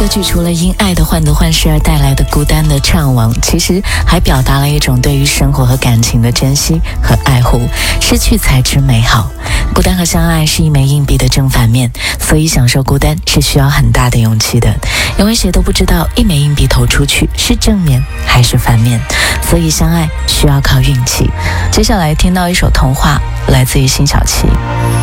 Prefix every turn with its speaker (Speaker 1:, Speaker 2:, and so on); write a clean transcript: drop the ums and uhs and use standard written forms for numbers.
Speaker 1: 歌曲除了因爱的患得患失而带来的孤单的怅惘，其实还表达了一种对于生活和感情的珍惜和爱护。失去才知美好，孤单和相爱是一枚硬币的正反面，所以享受孤单是需要很大的勇气的，因为谁都不知道一枚硬币投出去是正面还是反面，所以相爱需要靠运气。接下来听到一首童话，来自于辛晓琪。